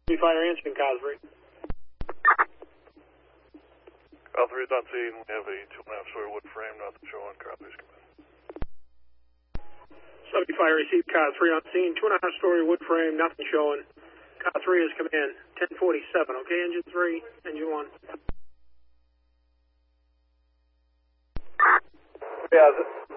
Fire answering, car 3. Car 3 is on scene. We have a 2.5-story wood frame, nothing showing. Car 3's come in. 70 Fire received, car 3 on scene. 2.5-story wood frame, nothing showing. Car 3 has come in. 1047, okay, engine 3, engine 1. Yeah,